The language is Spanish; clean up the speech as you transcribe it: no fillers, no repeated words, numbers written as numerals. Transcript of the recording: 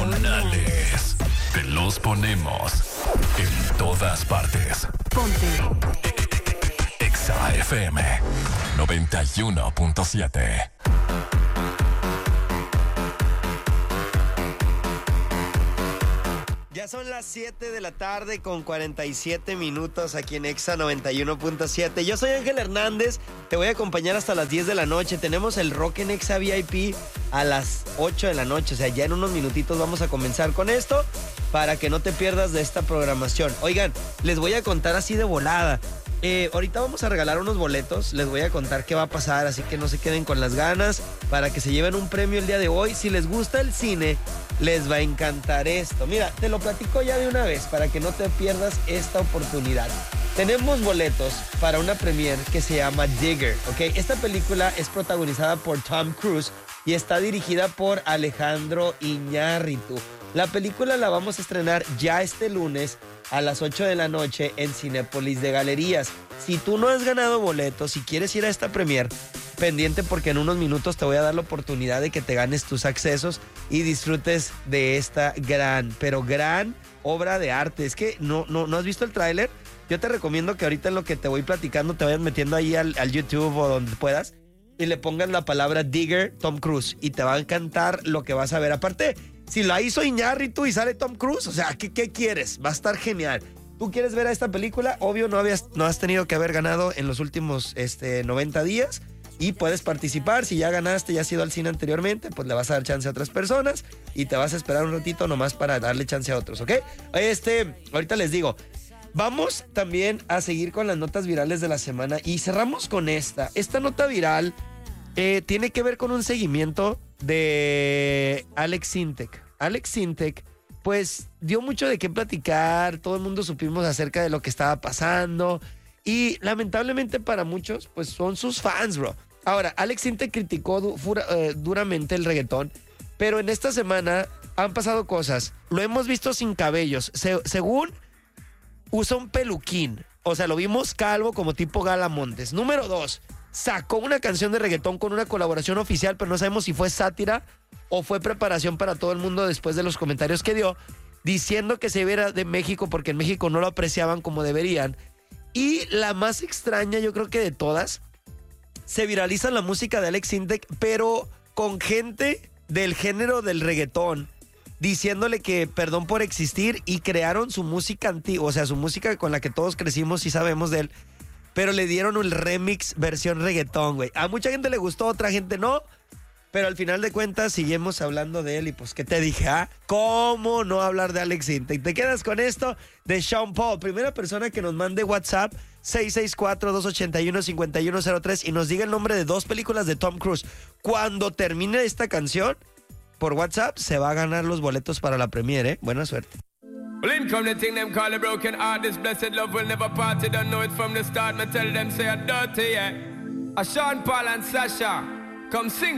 nacionales. Te los ponemos en todas partes. Ponte Exa FM 91.7. Ya son las 7 de la tarde con 47 minutos aquí en Exa 91.7. Yo soy Ángel Hernández, te voy a acompañar hasta las 10 de la noche. Tenemos el Rock en Exa VIP a las 8 de la noche, o sea, ya en unos minutitos vamos a comenzar con esto para que no te pierdas de esta programación. Oigan, les voy a contar así de volada. Ahorita vamos a regalar unos boletos, les voy a contar qué va a pasar, así que no se queden con las ganas para que se lleven un premio el día de hoy. Si les gusta el cine, les va a encantar esto. Mira, te lo platico ya de una vez para que no te pierdas esta oportunidad. Tenemos boletos para una premiere que se llama Digger, ¿ok? Esta película es protagonizada por Tom Cruise y está dirigida por Alejandro Iñárritu. La película la vamos a estrenar ya este lunes a las 8 de la noche en Cinépolis de Galerías. Si tú no has ganado boletos, si quieres ir a esta premier, pendiente porque en unos minutos te voy a dar la oportunidad de que te ganes tus accesos y disfrutes de esta gran obra de arte. Es que no has visto el tráiler. Yo te recomiendo que ahorita en lo que te voy platicando te vayas metiendo ahí al YouTube o donde puedas y le pongas la palabra Digger Tom Cruise y te va a encantar lo que vas a ver. Aparte, si la hizo Iñárritu y sale Tom Cruise, o sea, ¿qué quieres? Va a estar genial. ¿Tú quieres ver a esta película? Obvio, no has tenido que haber ganado en los últimos 90 días y puedes participar. Si ya ganaste, ya has ido al cine anteriormente, pues le vas a dar chance a otras personas y te vas a esperar un ratito nomás para darle chance a otros, ¿ok? Ahorita les digo, vamos también a seguir con las notas virales de la semana y cerramos con esta. Esta nota viral tiene que ver con un seguimiento de Alex Sintek. Alex Sintek, pues, dio mucho de qué platicar, todo el mundo supimos acerca de lo que estaba pasando y lamentablemente para muchos, pues, son sus fans, bro. Ahora, Alex Sintek criticó duramente el reggaetón, pero en esta semana han pasado cosas. Lo hemos visto sin cabellos. Según, usa un peluquín. O sea, lo vimos calvo como tipo Gala Montes. Número 2. Sacó una canción de reggaetón con una colaboración oficial, pero no sabemos si fue sátira o fue preparación para todo el mundo después de los comentarios que dio, diciendo que se iba de México porque en México no lo apreciaban como deberían. Y la más extraña, yo creo que de todas, se viraliza la música de Alex Sintek, pero con gente del género del reggaetón, diciéndole que perdón por existir y crearon su música antigua, o sea, su música con la que todos crecimos y sabemos de él, pero le dieron un remix versión reggaetón, güey. A mucha gente le gustó, a otra gente no, pero al final de cuentas seguimos hablando de él y pues, ¿qué te dije? ¿Cómo no hablar de Alex Sintek? Te quedas con esto de Sean Paul, primera persona que nos mande WhatsApp 664-281-5103 y nos diga el nombre de 2 películas de Tom Cruise. Cuando termine esta canción, por WhatsApp, se va a ganar los boletos para la premiere, ¿eh? Buena suerte. Well, in come the thing them call a broken heart. This blessed love will never part. You don't know it from the start. Me tell them say I'm dirty, yeah. A Sean Paul and Sasha, come sing.